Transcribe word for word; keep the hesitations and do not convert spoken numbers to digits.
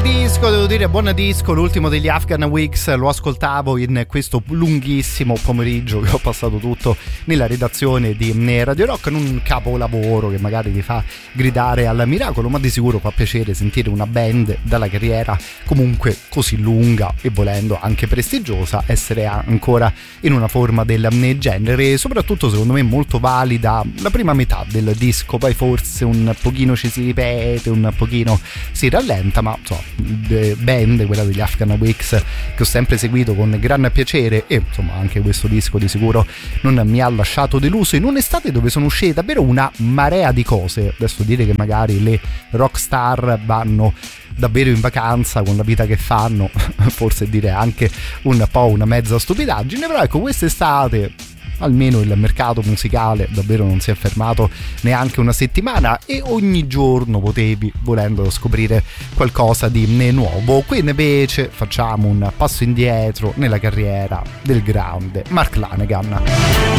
disco, devo dire buon disco, l'ultimo degli Afghan Wigs, lo ascoltavo in questo lunghissimo pomeriggio che ho passato tutto nella redazione di Radio Rock, un capolavoro che magari ti fa gridare al miracolo, ma di sicuro fa piacere sentire una band dalla carriera comunque così lunga e volendo anche prestigiosa essere ancora in una forma del genere, soprattutto secondo me molto valida la prima metà del disco, poi forse un pochino ci si ripete, un pochino si rallenta, ma insomma band, quella degli Afghan Wigs, che ho sempre seguito con gran piacere, e insomma anche questo disco di sicuro non mi ha lasciato deluso in un'estate dove sono uscite davvero una marea di cose. Adesso dire che magari le rockstar vanno davvero in vacanza con la vita che fanno forse dire anche un po' una mezza stupidaggine, però ecco, quest'estate almeno il mercato musicale davvero non si è fermato neanche una settimana e ogni giorno potevi, volendo, scoprire qualcosa di nuovo. Qui invece facciamo un passo indietro nella carriera del grande Mark Lanegan.